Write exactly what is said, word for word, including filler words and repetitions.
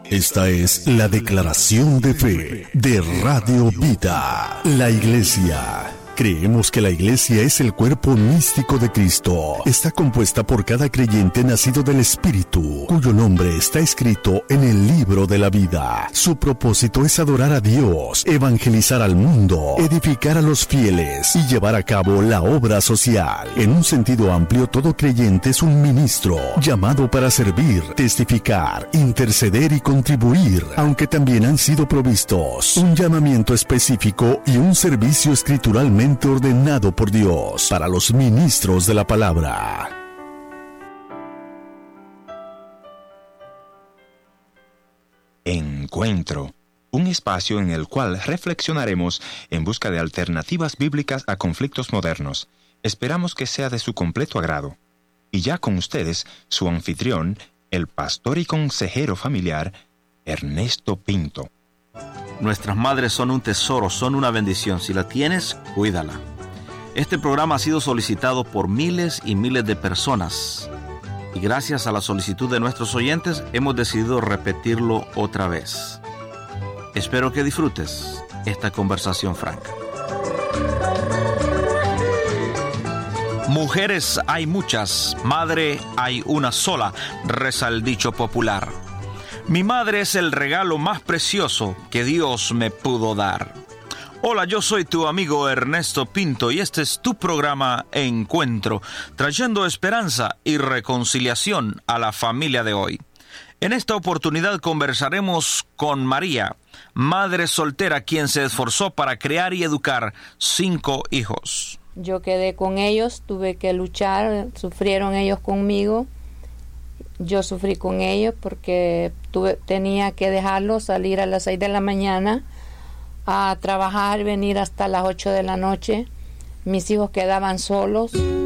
Esta es la declaración de fe de Radio Vida. La Iglesia. Creemos que la Iglesia es el cuerpo místico de Cristo. Está compuesta por cada creyente nacido del Espíritu, cuyo nombre está escrito en el libro de la vida. Su propósito es adorar a Dios, evangelizar al mundo, edificar a los fieles y llevar a cabo la obra social. En un sentido amplio, todo creyente es un ministro, llamado para servir, testificar, interceder y contribuir, aunque también han sido provistos un llamamiento específico y un servicio escrituralmente ordenado por Dios para los ministros de la palabra. Encuentro, un espacio en el cual reflexionaremos en busca de alternativas bíblicas a conflictos modernos. Esperamos que sea de su completo agrado. Y ya con ustedes, su anfitrión, el pastor y consejero familiar, Ernesto Pinto. Nuestras madres son un tesoro, son una bendición. Si la tienes, cuídala. Este programa ha sido solicitado por miles y miles de personas. Y gracias a la solicitud de nuestros oyentes, hemos decidido repetirlo otra vez. Espero que disfrutes esta conversación franca. Mujeres hay muchas, madre hay una sola, reza el dicho popular. Mi madre es el regalo más precioso que Dios me pudo dar. Hola, yo soy tu amigo Ernesto Pinto y este es tu programa Encuentro, trayendo esperanza y reconciliación a la familia de hoy. En esta oportunidad conversaremos con María, madre soltera quien se esforzó para crear y educar cinco hijos. Yo quedé con ellos, tuve que luchar, sufrieron ellos conmigo. Yo sufrí con ellos porque tuve, tenía que dejarlos salir a las seis de la mañana a trabajar, venir hasta las ocho de la noche. Mis hijos quedaban solos.